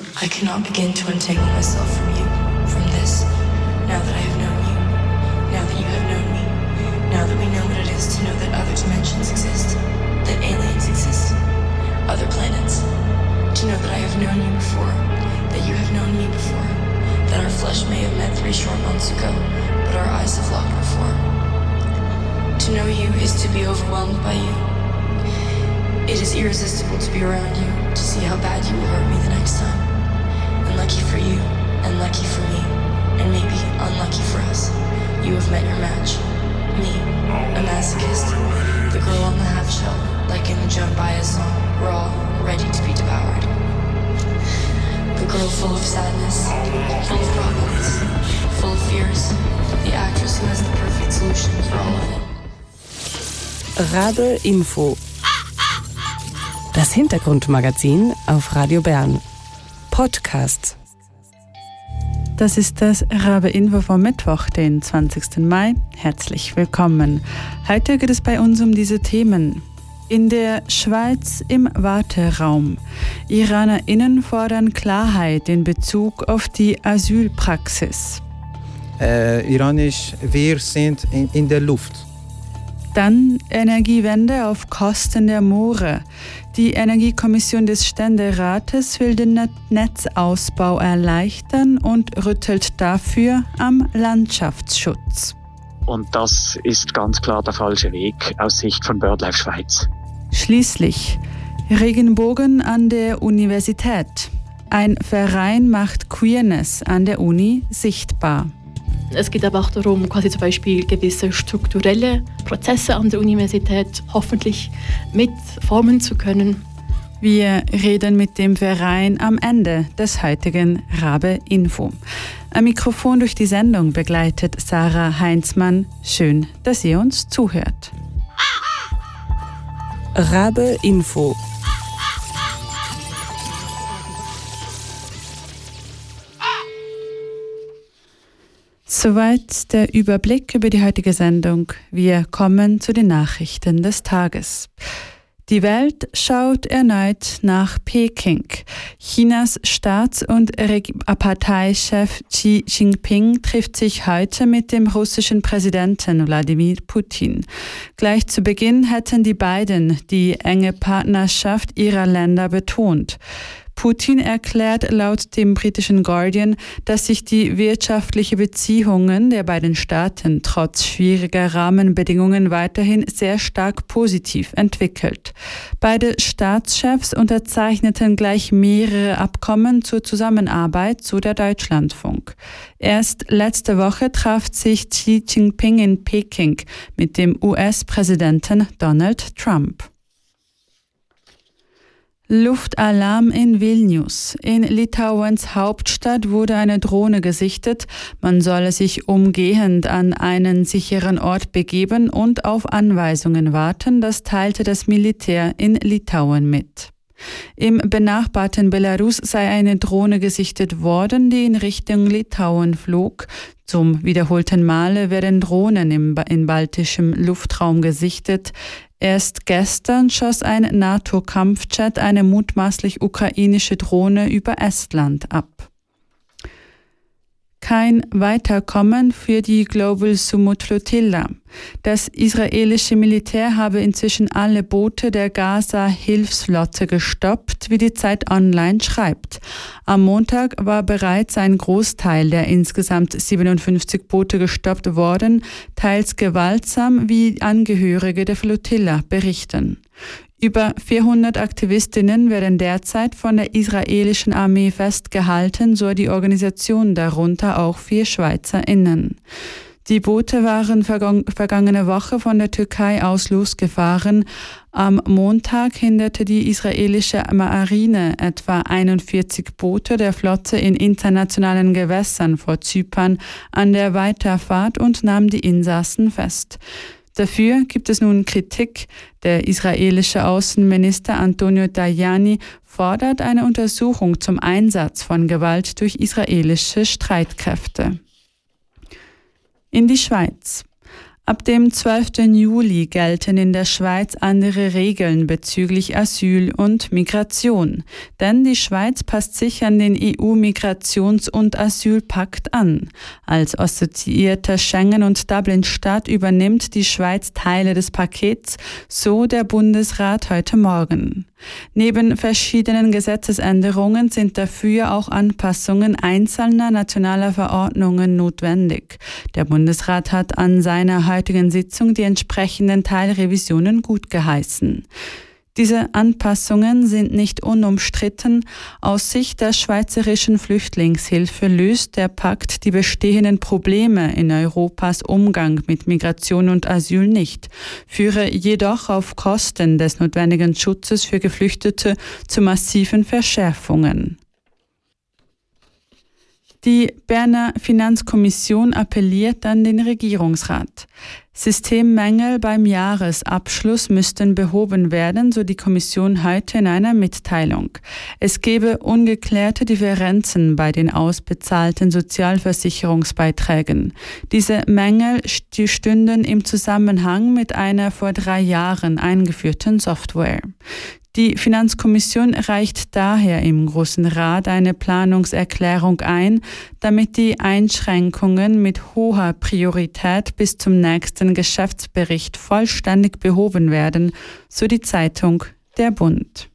I cannot begin to untangle myself from you, from this, now that I have known you, now that you have known me, now that we know what it is to know that other dimensions exist, that aliens exist, other planets, to know that I have known you before, that you have known me before, that our flesh may have met 3 short months ago, but our eyes have locked before. To know you is to be overwhelmed by you. It is irresistible to be around you, to see how bad you will hurt me the next time. And lucky for you, and lucky for me, and maybe unlucky for us, you have met your match. Me, a masochist, the girl on the half shell, like in the Joan Baez song, raw, ready to be devoured. The girl full of sadness, full of problems, full of fears, the actress who has the perfect solution for all of it. Rabe Info. Das Hintergrundmagazin auf Radio Bern. Podcast. Das ist das Rabe Info vom Mittwoch, den 20. Mai. Herzlich willkommen. Heute geht es bei uns um diese Themen. In der Schweiz im Warteraum. IranerInnen fordern Klarheit in Bezug auf die Asylpraxis. Wir sind in der Luft. Dann Energiewende auf Kosten der Moore. Die Energiekommission des Ständerates will den Netzausbau erleichtern und rüttelt dafür am Landschaftsschutz. Und das ist ganz klar der falsche Weg aus Sicht von BirdLife Schweiz. Schließlich Regenbogen an der Universität. Ein Verein macht Queerness an der Uni sichtbar. Es geht aber auch darum, quasi zum Beispiel gewisse strukturelle Prozesse an der Universität hoffentlich mitformen zu können. Wir reden mit dem Verein am Ende des heutigen Rabe Info. Am Mikrofon durch die Sendung begleitet Sarah Heinzmann. Schön, dass ihr uns zuhört. Rabe Info. Soweit der Überblick über die heutige Sendung. Wir kommen zu den Nachrichten des Tages. Die Welt schaut erneut nach Peking. Chinas Staats- und Parteichef Xi Jinping trifft sich heute mit dem russischen Präsidenten Wladimir Putin. Gleich zu Beginn hätten die beiden die enge Partnerschaft ihrer Länder betont. Putin erklärt laut dem britischen Guardian, dass sich die wirtschaftlichen Beziehungen der beiden Staaten trotz schwieriger Rahmenbedingungen weiterhin sehr stark positiv entwickelt. Beide Staatschefs unterzeichneten gleich mehrere Abkommen zur Zusammenarbeit, so der Deutschlandfunk. Erst letzte Woche traf sich Xi Jinping in Peking mit dem US-Präsidenten Donald Trump. Luftalarm in Vilnius. In Litauens Hauptstadt wurde eine Drohne gesichtet. Man solle sich umgehend an einen sicheren Ort begeben und auf Anweisungen warten, das teilte das Militär in Litauen mit. Im benachbarten Belarus sei eine Drohne gesichtet worden, die in Richtung Litauen flog. Zum wiederholten Male werden Drohnen im baltischen Luftraum gesichtet. Erst gestern schoss ein NATO-Kampfjet eine mutmaßlich ukrainische Drohne über Estland ab. Kein Weiterkommen für die Global Summit Flotilla. Das israelische Militär habe inzwischen alle Boote der Gaza-Hilfsflotte gestoppt, wie die Zeit Online schreibt. Am Montag war bereits ein Großteil der insgesamt 57 Boote gestoppt worden, teils gewaltsam, wie Angehörige der Flotilla berichten. Über 400 Aktivistinnen werden derzeit von der israelischen Armee festgehalten, so die Organisation, darunter auch 4 SchweizerInnen. Die Boote waren vergangene Woche von der Türkei aus losgefahren. Am Montag hinderte die israelische Marine etwa 41 Boote der Flotte in internationalen Gewässern vor Zypern an der Weiterfahrt und nahm die Insassen fest. Dafür gibt es nun Kritik. Der israelische Außenminister Antonio Tajani fordert eine Untersuchung zum Einsatz von Gewalt durch israelische Streitkräfte. In die Schweiz. Ab dem 12. Juli gelten in der Schweiz andere Regeln bezüglich Asyl und Migration. Denn die Schweiz passt sich an den EU-Migrations- und Asylpakt an. Als assoziierter Schengen- und Dublin-Staat übernimmt die Schweiz Teile des Pakets, so der Bundesrat heute Morgen. Neben verschiedenen Gesetzesänderungen sind dafür auch Anpassungen einzelner nationaler Verordnungen notwendig. Der Bundesrat hat an seiner heutigen Sitzung die entsprechenden Teilrevisionen gutgeheißen. Diese Anpassungen sind nicht unumstritten. Aus Sicht der Schweizerischen Flüchtlingshilfe löst der Pakt die bestehenden Probleme in Europas Umgang mit Migration und Asyl nicht, führe jedoch auf Kosten des notwendigen Schutzes für Geflüchtete zu massiven Verschärfungen. Die Berner Finanzkommission appelliert an den Regierungsrat. Systemmängel beim Jahresabschluss müssten behoben werden, so die Kommission heute in einer Mitteilung. Es gebe ungeklärte Differenzen bei den ausbezahlten Sozialversicherungsbeiträgen. Diese Mängel stünden im Zusammenhang mit einer vor 3 Jahren eingeführten Software. Die Finanzkommission reicht daher im Grossen Rat eine Planungserklärung ein, damit die Einschränkungen mit hoher Priorität bis zum nächsten Geschäftsbericht vollständig behoben werden, so die Zeitung Der Bund.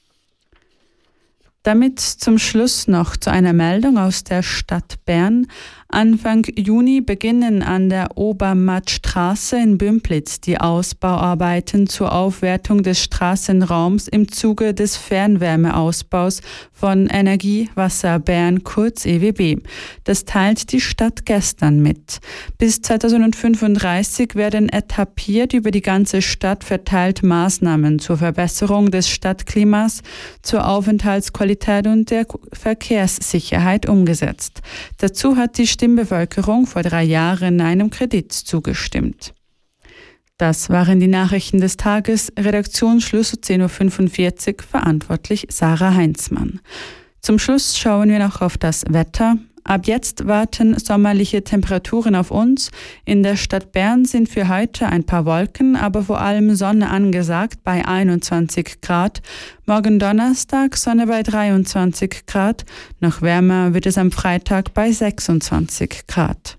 Damit zum Schluss noch zu einer Meldung aus der Stadt Bern. Anfang Juni beginnen an der Obermattstraße in Bümplitz die Ausbauarbeiten zur Aufwertung des Straßenraums im Zuge des Fernwärmeausbaus von Energie Wasser Bern, kurz EWB. Das teilt die Stadt gestern mit. Bis 2035 werden etappiert über die ganze Stadt verteilt Maßnahmen zur Verbesserung des Stadtklimas, zur Aufenthaltsqualität und der Verkehrssicherheit umgesetzt. Dazu hat die Stimmbevölkerung vor 3 Jahren einem Kredit zugestimmt. Das waren die Nachrichten des Tages. Redaktionsschluss 10.45 Uhr, verantwortlich Sarah Heinzmann. Zum Schluss schauen wir noch auf das Wetter. Ab jetzt warten sommerliche Temperaturen auf uns. In der Stadt Bern sind für heute ein paar Wolken, aber vor allem Sonne angesagt bei 21 Grad. Morgen Donnerstag Sonne bei 23 Grad. Noch wärmer wird es am Freitag bei 26 Grad.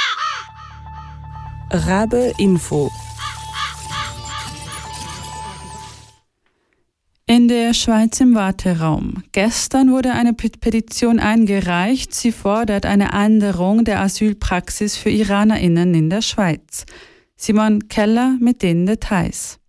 Rabe Info. In der Schweiz im Warteraum. Gestern wurde eine Petition eingereicht. Sie fordert eine Änderung der Asylpraxis für IranerInnen in der Schweiz. Simon Keller mit den Details.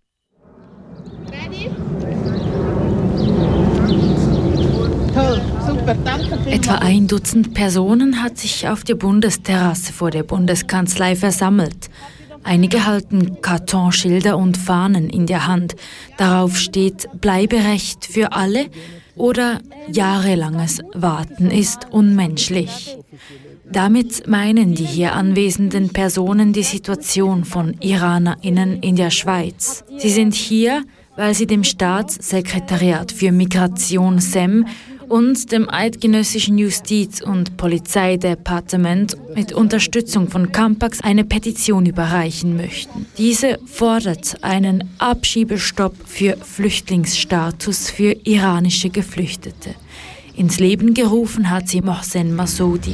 Etwa 1 Dutzend Personen hat sich auf der Bundesterrasse vor der Bundeskanzlei versammelt. Einige halten Kartonschilder und Fahnen in der Hand. Darauf steht Bleiberecht für alle oder jahrelanges Warten ist unmenschlich. Damit meinen die hier anwesenden Personen die Situation von IranerInnen in der Schweiz. Sie sind hier, weil sie dem Staatssekretariat für Migration SEM und dem eidgenössischen Justiz- und Polizeidepartement mit Unterstützung von Campax eine Petition überreichen möchten. Diese fordert einen Abschiebestopp für Flüchtlingsstatus für iranische Geflüchtete. Ins Leben gerufen hat sie Mohsen Massoudi.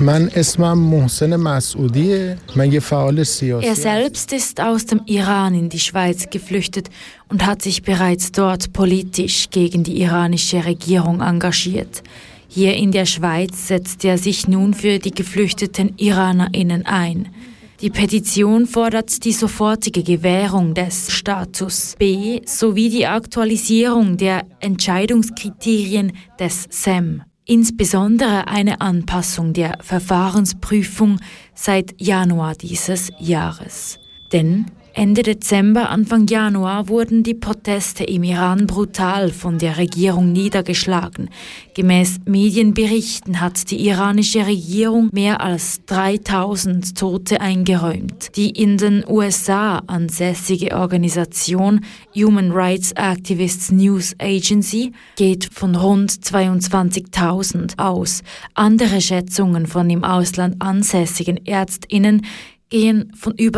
Er selbst ist aus dem Iran in die Schweiz geflüchtet und hat sich bereits dort politisch gegen die iranische Regierung engagiert. Hier in der Schweiz setzt er sich nun für die geflüchteten IranerInnen ein. Die Petition fordert die sofortige Gewährung des Status B sowie die Aktualisierung der Entscheidungskriterien des SEM. Insbesondere eine Anpassung der Verfahrensprüfung seit Januar dieses Jahres. Denn Ende Dezember, Anfang Januar wurden die Proteste im Iran brutal von der Regierung niedergeschlagen. Gemäß Medienberichten hat die iranische Regierung mehr als 3000 Tote eingeräumt. Die in den USA ansässige Organisation Human Rights Activists News Agency geht von rund 22.000 aus. Andere Schätzungen von im Ausland ansässigen ÄrztInnen gehen von über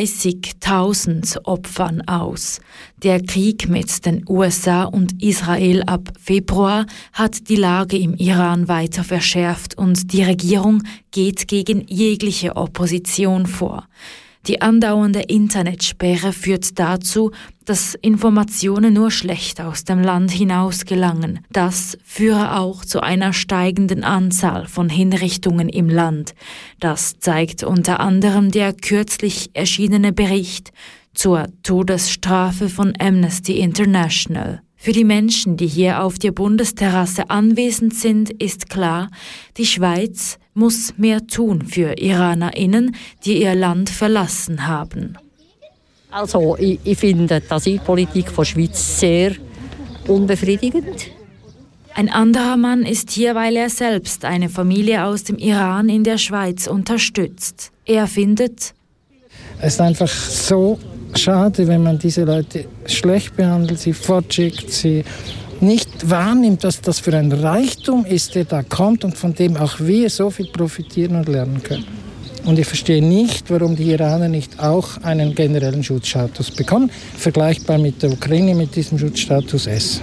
30.000 Opfern aus. Der Krieg mit den USA und Israel ab Februar hat die Lage im Iran weiter verschärft und die Regierung geht gegen jegliche Opposition vor. Die andauernde Internetsperre führt dazu, dass Informationen nur schlecht aus dem Land hinaus gelangen. Das führe auch zu einer steigenden Anzahl von Hinrichtungen im Land. Das zeigt unter anderem der kürzlich erschienene Bericht zur Todesstrafe von Amnesty International. Für die Menschen, die hier auf der Bundesterrasse anwesend sind, ist klar, die Schweiz muss mehr tun für IranerInnen, die ihr Land verlassen haben. Also, ich finde die Asylpolitik der Schweiz sehr unbefriedigend. Ein anderer Mann ist hier, weil er selbst eine Familie aus dem Iran in der Schweiz unterstützt. Er findet: Es ist einfach so schade, wenn man diese Leute schlecht behandelt, sie fortschickt, sie nicht wahrnimmt, dass das für ein Reichtum ist, der da kommt und von dem auch wir so viel profitieren und lernen können. Und ich verstehe nicht, warum die Iraner nicht auch einen generellen Schutzstatus bekommen, vergleichbar mit der Ukraine mit diesem Schutzstatus S.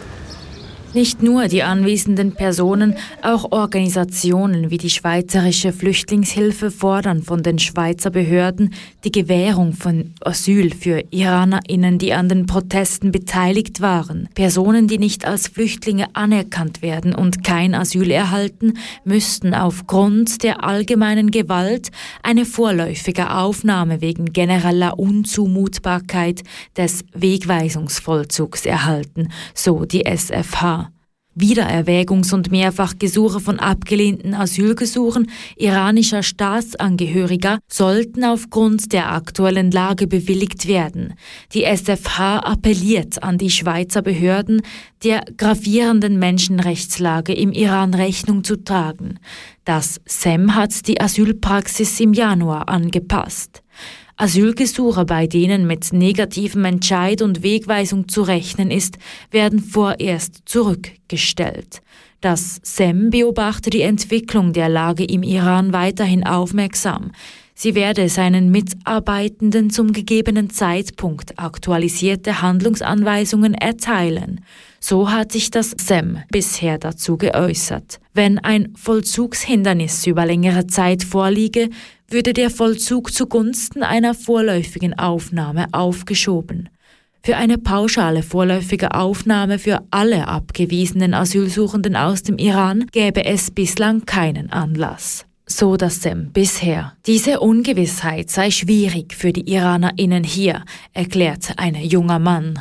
Nicht nur die anwesenden Personen, auch Organisationen wie die Schweizerische Flüchtlingshilfe fordern von den Schweizer Behörden die Gewährung von Asyl für IranerInnen, die an den Protesten beteiligt waren. Personen, die nicht als Flüchtlinge anerkannt werden und kein Asyl erhalten, müssten aufgrund der allgemeinen Gewalt eine vorläufige Aufnahme wegen genereller Unzumutbarkeit des Wegweisungsvollzugs erhalten, so die SFH. Wiedererwägungs- und Mehrfachgesuche von abgelehnten Asylgesuchen iranischer Staatsangehöriger sollten aufgrund der aktuellen Lage bewilligt werden. Die SFH appelliert an die Schweizer Behörden, der gravierenden Menschenrechtslage im Iran Rechnung zu tragen. Das SEM hat die Asylpraxis im Januar angepasst. Asylgesuche, bei denen mit negativem Entscheid und Wegweisung zu rechnen ist, werden vorerst zurückgestellt. Das SEM beobachtet die Entwicklung der Lage im Iran weiterhin aufmerksam. Sie werde seinen Mitarbeitenden zum gegebenen Zeitpunkt aktualisierte Handlungsanweisungen erteilen. So hat sich das SEM bisher dazu geäußert. Wenn ein Vollzugshindernis über längere Zeit vorliege, würde der Vollzug zugunsten einer vorläufigen Aufnahme aufgeschoben. Für eine pauschale vorläufige Aufnahme für alle abgewiesenen Asylsuchenden aus dem Iran gäbe es bislang keinen Anlass. So das SEM bisher. Diese Ungewissheit sei schwierig für die IranerInnen hier, erklärt ein junger Mann.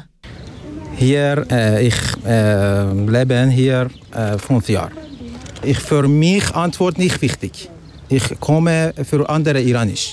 Hier, ich lebe hier 5 Jahre. Für mich Antwort nicht wichtig. Ich komme für andere Iranisch.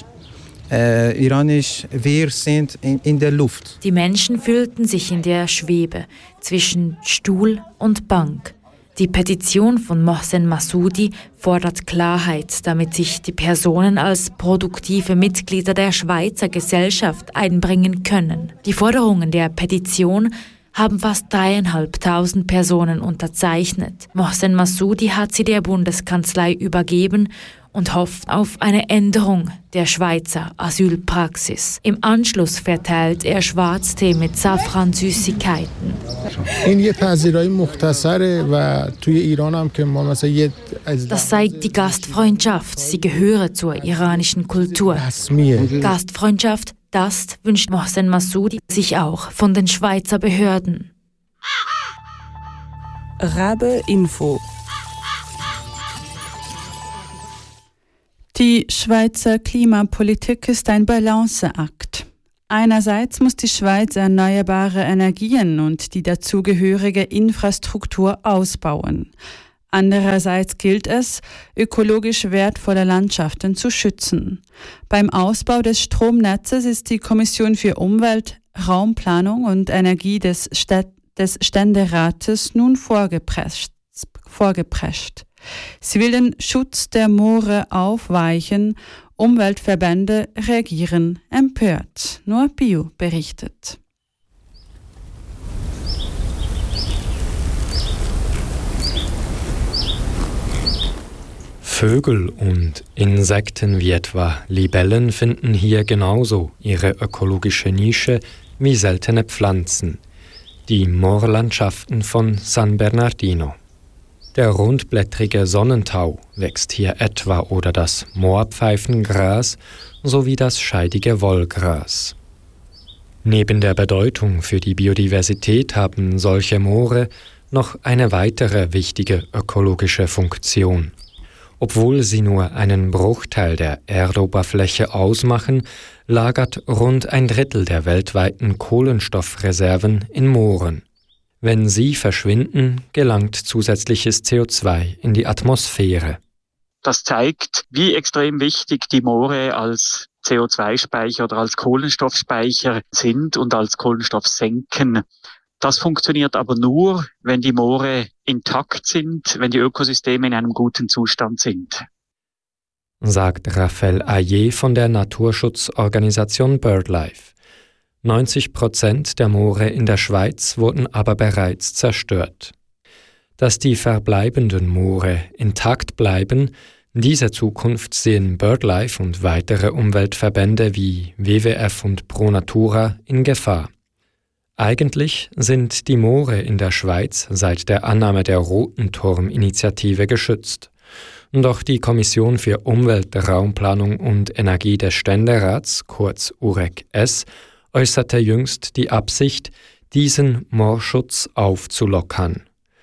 Wir sind in der Luft. Die Menschen fühlten sich in der Schwebe zwischen Stuhl und Bank. Die Petition von Mohsen Massoudi fordert Klarheit, damit sich die Personen als produktive Mitglieder der Schweizer Gesellschaft einbringen können. Die Forderungen der Petition haben fast 3.500 Personen unterzeichnet. Mohsen Massoudi hat sie der Bundeskanzlei übergeben und hofft auf eine Änderung der Schweizer Asylpraxis. Im Anschluss verteilt er Schwarztee mit Safran-Süßigkeiten. Das zeigt die Gastfreundschaft. Sie gehöre zur iranischen Kultur. Gastfreundschaft, das wünscht Mohsen Massoudi sich auch von den Schweizer Behörden. Rabe Info. Die Schweizer Klimapolitik ist ein Balanceakt. Einerseits muss die Schweiz erneuerbare Energien und die dazugehörige Infrastruktur ausbauen. Andererseits gilt es, ökologisch wertvolle Landschaften zu schützen. Beim Ausbau des Stromnetzes ist die Kommission für Umwelt, Raumplanung und Energie des Ständerates nun vorgeprescht. Sie will den Schutz der Moore aufweichen. Umweltverbände reagieren empört. Nur Bio berichtet. Vögel und Insekten wie etwa Libellen finden hier genauso ihre ökologische Nische wie seltene Pflanzen, die Moorlandschaften von San Bernardino. Der rundblättrige Sonnentau wächst hier etwa oder das Moorpfeifengras sowie das scheidige Wollgras. Neben der Bedeutung für die Biodiversität haben solche Moore noch eine weitere wichtige ökologische Funktion. Obwohl sie nur einen Bruchteil der Erdoberfläche ausmachen, lagert rund 1/3 der weltweiten Kohlenstoffreserven in Mooren. Wenn sie verschwinden, gelangt zusätzliches CO2 in die Atmosphäre. Das zeigt, wie extrem wichtig die Moore als CO2-Speicher oder als Kohlenstoffspeicher sind und als Kohlenstoffsenken. Das funktioniert aber nur, wenn die Moore intakt sind, wenn die Ökosysteme in einem guten Zustand sind. Sagt Raphaël Ayé von der Naturschutzorganisation BirdLife. 90% der Moore in der Schweiz wurden aber bereits zerstört. Dass die verbleibenden Moore intakt bleiben, diese Zukunft sehen BirdLife und weitere Umweltverbände wie WWF und Pro Natura in Gefahr. Eigentlich sind die Moore in der Schweiz seit der Annahme der Roten Turm-Initiative geschützt. Doch die Kommission für Umwelt, Raumplanung und Energie des Ständerats, kurz UREC-S, äußerte jüngst die Absicht, diesen Moorschutz aufzulockern.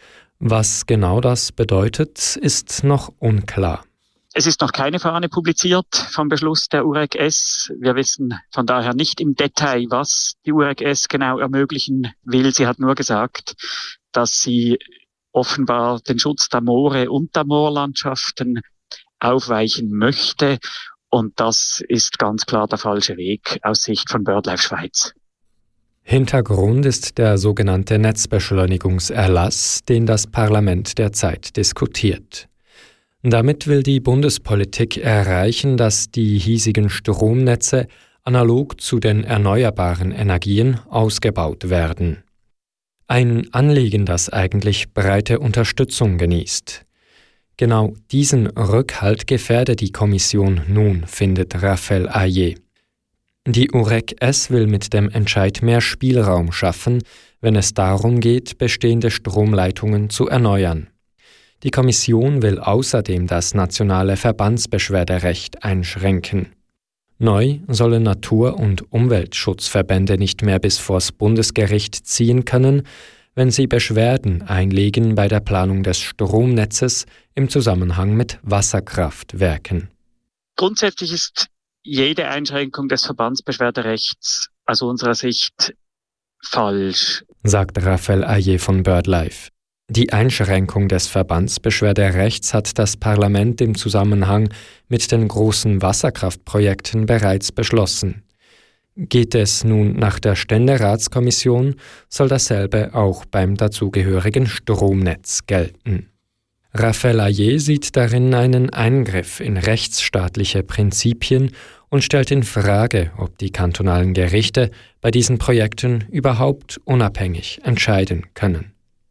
Was genau das bedeutet, ist noch unklar. Es ist noch keine Fahne publiziert vom Beschluss der UREC-S. Wir wissen von daher nicht im Detail, was die UREC-S genau ermöglichen will. Sie hat nur gesagt, dass sie offenbar den Schutz der Moore und der Moorlandschaften aufweichen möchte. Und das ist ganz klar der falsche Weg aus Sicht von BirdLife Schweiz. Hintergrund ist der sogenannte Netzbeschleunigungserlass, den das Parlament derzeit diskutiert. Damit will die Bundespolitik erreichen, dass die hiesigen Stromnetze analog zu den erneuerbaren Energien ausgebaut werden. Ein Anliegen, das eigentlich breite Unterstützung genießt. Genau diesen Rückhalt gefährde die Kommission nun, findet Raphaël Ayé. Die UREC-S will mit dem Entscheid mehr Spielraum schaffen, wenn es darum geht, bestehende Stromleitungen zu erneuern. Die Kommission will außerdem das nationale Verbandsbeschwerderecht einschränken. Neu sollen Natur- und Umweltschutzverbände nicht mehr bis vors Bundesgericht ziehen können, wenn sie Beschwerden einlegen bei der Planung des Stromnetzes im Zusammenhang mit Wasserkraftwerken. Grundsätzlich ist jede Einschränkung des Verbandsbeschwerderechts aus unserer Sicht falsch, sagt Raphaël Ayé von BirdLife. Die Einschränkung des Verbandsbeschwerderechts hat das Parlament im Zusammenhang mit den großen Wasserkraftprojekten bereits beschlossen. Geht es nun nach der Ständeratskommission, soll dasselbe auch beim dazugehörigen Stromnetz gelten. Raphaël Ayé sieht darin einen Eingriff in rechtsstaatliche Prinzipien und stellt in Frage, ob die kantonalen Gerichte bei diesen Projekten überhaupt unabhängig entscheiden können.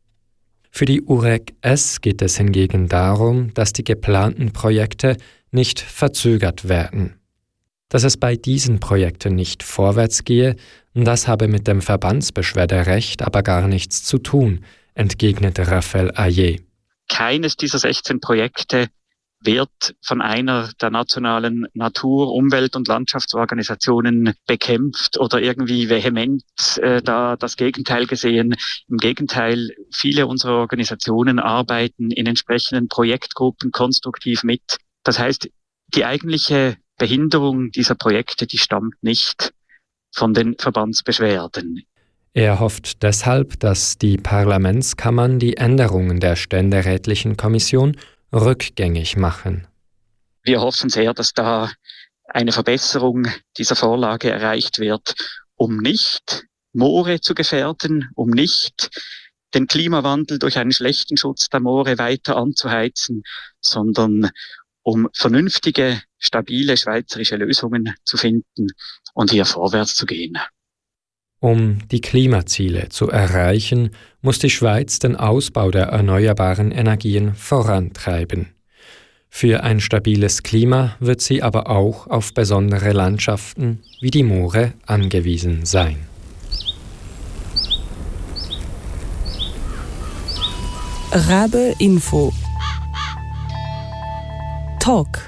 Für die UREC-S geht es hingegen darum, dass die geplanten Projekte nicht verzögert werden. Dass es bei diesen Projekten nicht vorwärts gehe, das habe mit dem Verbandsbeschwerderecht aber gar nichts zu tun, entgegnete Raphaël Ayé. Keines dieser 16 Projekte wird von einer der nationalen Natur-, Umwelt- und Landschaftsorganisationen bekämpft oder irgendwie vehement da das Gegenteil gesehen. Im Gegenteil, viele unserer Organisationen arbeiten in entsprechenden Projektgruppen konstruktiv mit. Das heißt, die eigentliche Behinderung dieser Projekte, die stammt nicht von den Verbandsbeschwerden. Er hofft deshalb, dass die Parlamentskammern die Änderungen der ständerätlichen Kommission rückgängig machen. Wir hoffen sehr, dass da eine Verbesserung dieser Vorlage erreicht wird, um nicht Moore zu gefährden, um nicht den Klimawandel durch einen schlechten Schutz der Moore weiter anzuheizen, sondern um vernünftige, stabile schweizerische Lösungen zu finden und hier vorwärts zu gehen. Um die Klimaziele zu erreichen, muss die Schweiz den Ausbau der erneuerbaren Energien vorantreiben. Für ein stabiles Klima wird sie aber auch auf besondere Landschaften wie die Moore angewiesen sein. Rabe Info Talk.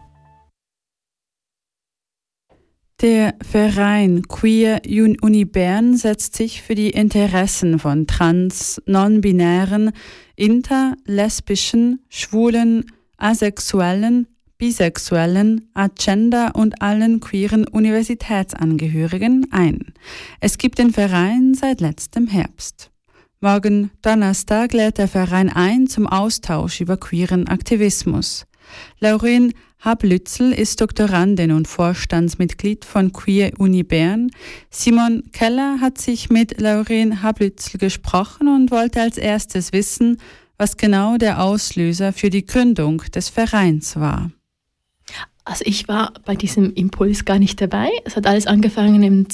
Der Verein Queer Uni Bern setzt sich für die Interessen von trans, non-binären, inter-, lesbischen, schwulen, asexuellen, bisexuellen, agender- und allen queeren Universitätsangehörigen ein. Es gibt den Verein seit letztem Herbst. Morgen Donnerstag lädt der Verein ein zum Austausch über queeren Aktivismus. Lauren Hablützel ist Doktorandin und Vorstandsmitglied von Queer Uni Bern. Simon Keller hat sich mit Lauren Hablützel gesprochen und wollte als erstes wissen, was genau der Auslöser für die Gründung des Vereins war. Also ich war bei diesem Impuls gar nicht dabei. Es hat alles angefangen im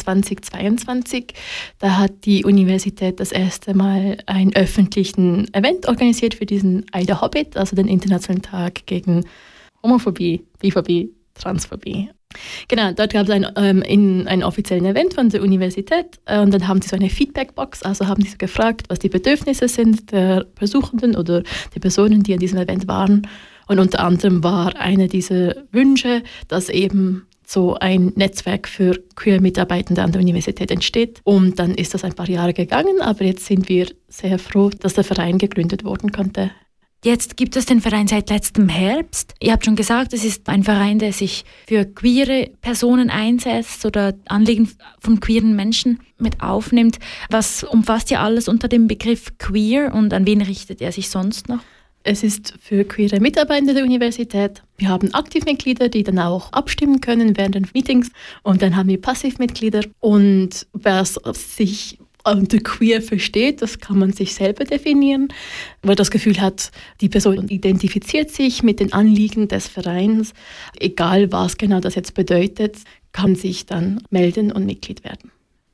2022. Da hat die Universität das erste Mal einen öffentlichen Event organisiert für diesen Eide Hobbit, also den Internationalen Tag gegen Homophobie, Biphobie, Transphobie. Genau, dort gab es einen offiziellen Event von der Universität und dann haben sie so eine Feedbackbox, also haben sie so gefragt, was die Bedürfnisse sind der Besuchenden oder der Personen, die an diesem Event waren. Und unter anderem war einer dieser Wünsche, dass eben so ein Netzwerk für Queer-Mitarbeitende an der Universität entsteht. Und dann ist das ein paar Jahre gegangen, aber jetzt sind wir sehr froh, dass der Verein gegründet werden konnte. Jetzt gibt es den Verein seit letztem Herbst. Ihr habt schon gesagt, es ist ein Verein, der sich für queere Personen einsetzt oder Anliegen von queeren Menschen mit aufnimmt. Was umfasst ja alles unter dem Begriff queer und an wen richtet er sich sonst noch? Es ist für queere Mitarbeiter der Universität. Wir haben Aktivmitglieder, die dann auch abstimmen können während den Meetings. Und dann haben wir Passivmitglieder. Und wer sich unter queer versteht, das kann man sich selber definieren. Wer das Gefühl hat, die Person identifiziert sich mit den Anliegen des Vereins, egal was genau das jetzt bedeutet, kann sich dann melden und Mitglied werden.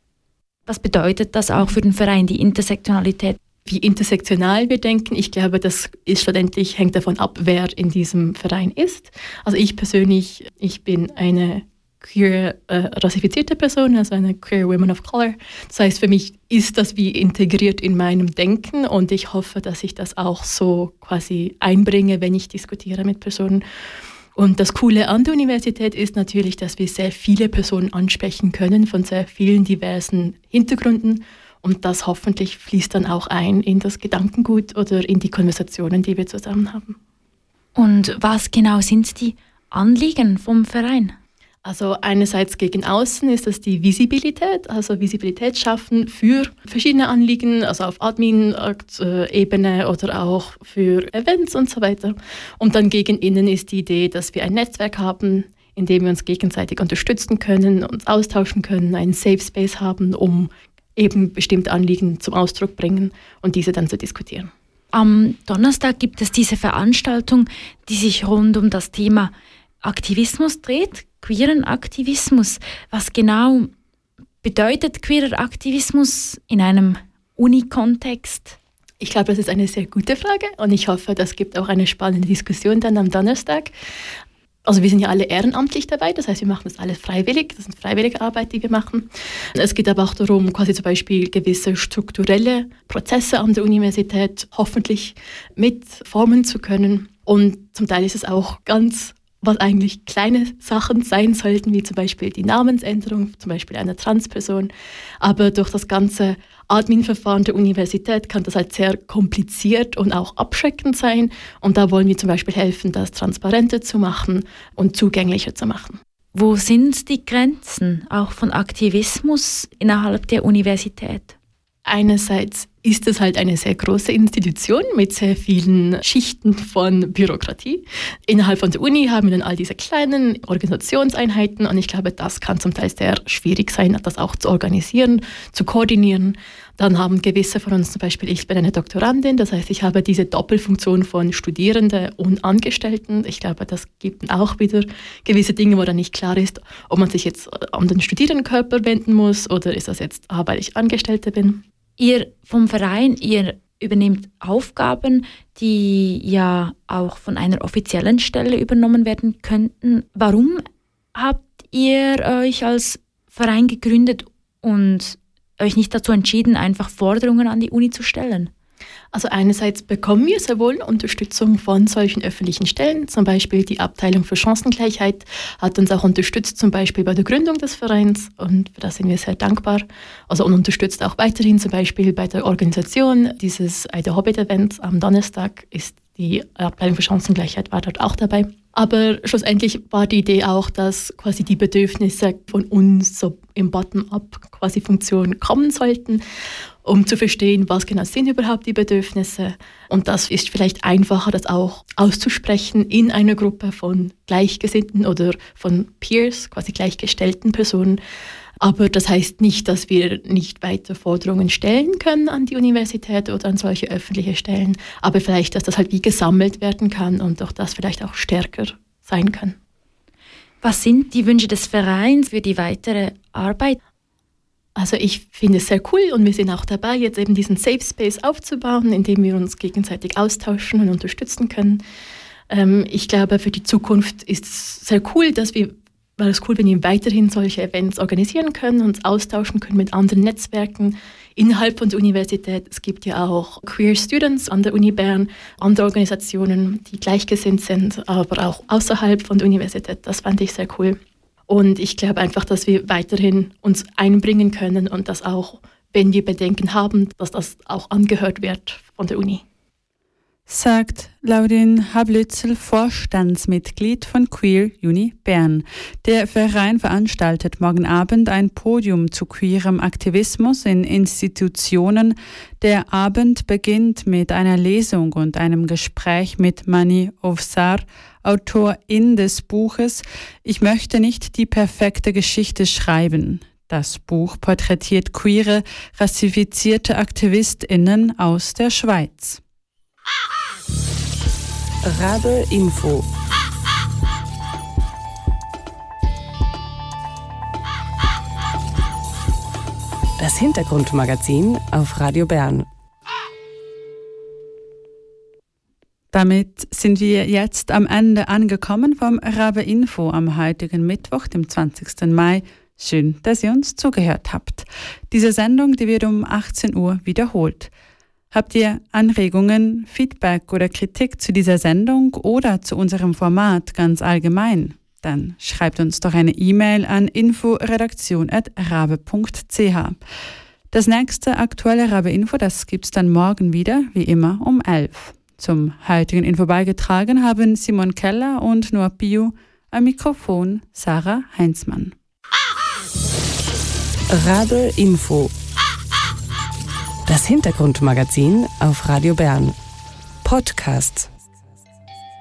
Was bedeutet das auch für den Verein, die Intersektionalität? Wie intersektional wir denken, ich glaube, das ist schlussendlich, hängt davon ab, wer in diesem Verein ist. Also ich persönlich, ich bin eine queer rassifizierte Person, also eine queer woman of color. Das heißt, für mich ist das wie integriert in meinem Denken und ich hoffe, dass ich das auch so quasi einbringe, wenn ich diskutiere mit Personen. Und das Coole an der Universität ist natürlich, dass wir sehr viele Personen ansprechen können von sehr vielen diversen Hintergründen. Und das hoffentlich fließt dann auch ein in das Gedankengut oder in die Konversationen, die wir zusammen haben. Und was genau sind die Anliegen vom Verein? Also einerseits gegen außen ist das die Visibilität, also Visibilität schaffen für verschiedene Anliegen, also auf Admin-Ebene oder auch für Events und so weiter. Und dann gegen innen ist die Idee, dass wir ein Netzwerk haben, in dem wir uns gegenseitig unterstützen können, uns austauschen können, einen Safe Space haben, um eben bestimmte Anliegen zum Ausdruck bringen und diese dann zu diskutieren. Am Donnerstag gibt es diese Veranstaltung, die sich rund um das Thema Aktivismus dreht, queeren Aktivismus. Was genau bedeutet queerer Aktivismus in einem Uni-Kontext? Ich glaube, das ist eine sehr gute Frage und ich hoffe, das gibt auch eine spannende Diskussion dann am Donnerstag. Also wir sind ja alle ehrenamtlich dabei, das heißt, wir machen das alles freiwillig, das sind freiwillige Arbeit, die wir machen. Es geht aber auch darum, quasi zum Beispiel gewisse strukturelle Prozesse an der Universität hoffentlich mitformen zu können. Und zum Teil ist es auch ganz, was eigentlich kleine Sachen sein sollten, wie zum Beispiel die Namensänderung, zum Beispiel einer Transperson. Aber durch das ganze Admin-Verfahren der Universität kann das halt sehr kompliziert und auch abschreckend sein. Und da wollen wir zum Beispiel helfen, das transparenter zu machen und zugänglicher zu machen. Wo sind die Grenzen auch von Aktivismus innerhalb der Universität? Einerseits ist es halt eine sehr große Institution mit sehr vielen Schichten von Bürokratie. Innerhalb von der Uni haben wir dann all diese kleinen Organisationseinheiten und ich glaube, das kann zum Teil sehr schwierig sein, das auch zu organisieren, zu koordinieren. Dann haben gewisse von uns, zum Beispiel ich bin eine Doktorandin, das heißt, ich habe diese Doppelfunktion von Studierende und Angestellten. Ich glaube, das gibt auch wieder gewisse Dinge, wo dann nicht klar ist, ob man sich jetzt an den Studierendenkörper wenden muss oder ist das jetzt, weil ich Angestellte bin. Ihr vom Verein, ihr übernimmt Aufgaben, die ja auch von einer offiziellen Stelle übernommen werden könnten. Warum habt ihr euch als Verein gegründet und euch nicht dazu entschieden, einfach Forderungen an die Uni zu stellen? Also einerseits bekommen wir sehr wohl Unterstützung von solchen öffentlichen Stellen. Zum Beispiel die Abteilung für Chancengleichheit hat uns auch unterstützt, zum Beispiel bei der Gründung des Vereins. Und für das sind wir sehr dankbar. Also und unterstützt auch weiterhin zum Beispiel bei der Organisation dieses The Hobbit-Events am Donnerstag ist die Abteilung für Chancengleichheit war dort auch dabei. Aber schlussendlich war die Idee auch, dass quasi die Bedürfnisse von uns so im Bottom-up quasi Funktion kommen sollten, um zu verstehen, was genau sind überhaupt die Bedürfnisse. Und das ist vielleicht einfacher, das auch auszusprechen in einer Gruppe von Gleichgesinnten oder von Peers, quasi gleichgestellten Personen. Aber das heißt nicht, dass wir nicht weiter Forderungen stellen können an die Universität oder an solche öffentliche Stellen, aber vielleicht, dass das halt wie gesammelt werden kann und auch das vielleicht auch stärker sein kann. Was sind die Wünsche des Vereins für die weitere Arbeit? Also ich finde es sehr cool und wir sind auch dabei, jetzt eben diesen Safe Space aufzubauen, in dem wir uns gegenseitig austauschen und unterstützen können. Ich glaube, für die Zukunft ist es sehr cool, wäre es cool, wenn wir weiterhin solche Events organisieren können, uns austauschen können mit anderen Netzwerken innerhalb von der Universität. Es gibt ja auch Queer Students an der Uni Bern, andere Organisationen, die gleichgesinnt sind, aber auch außerhalb von der Universität. Das fand ich sehr cool. Und ich glaube einfach, dass wir weiterhin uns einbringen können und dass auch, wenn wir Bedenken haben, dass das auch angehört wird von der Uni. Sagt Laurin Hablitzel, Vorstandsmitglied von Queer Uni Bern. Der Verein veranstaltet morgen Abend ein Podium zu queerem Aktivismus in Institutionen. Der Abend beginnt mit einer Lesung und einem Gespräch mit Mani Ovsar, Autorin des Buches »Ich möchte nicht die perfekte Geschichte schreiben«. Das Buch porträtiert queere, rassifizierte AktivistInnen aus der Schweiz. Rabe Info. Das Hintergrundmagazin auf Radio Bern. Damit sind wir jetzt am Ende angekommen vom Rabe Info am heutigen Mittwoch, dem 20. Mai. Schön, dass ihr uns zugehört habt. Diese Sendung, die wird um 18 Uhr wiederholt. Habt ihr Anregungen, Feedback oder Kritik zu dieser Sendung oder zu unserem Format ganz allgemein? Dann schreibt uns doch eine E-Mail an info.redaktion@rabe.ch. Das nächste aktuelle Rabe Info, das gibt's dann morgen wieder, wie immer um 11. Zum heutigen Info beigetragen haben Simon Keller und Noah Piu, am Mikrofon Sarah Heinzmann. Rabe Info. Das Hintergrundmagazin auf Radio Bern. Podcast.